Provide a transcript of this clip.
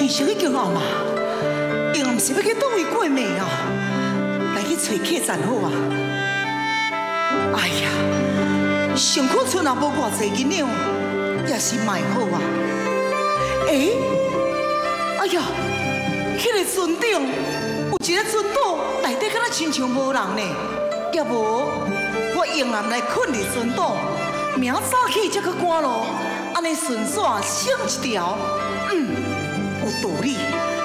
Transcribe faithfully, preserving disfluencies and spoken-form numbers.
天是去叫阿妈，因毋是要去倒位过暝啊，来去找客栈好啊。哎呀，上可村也无偌济囡仔，也是卖好啊。诶，哎呀，迄、那个船顶有一个船岛，内底敢若亲像无人呢。要无我用暗来困伫船岛，明早起才去赶路，安尼顺线省一条。嗯，有道理。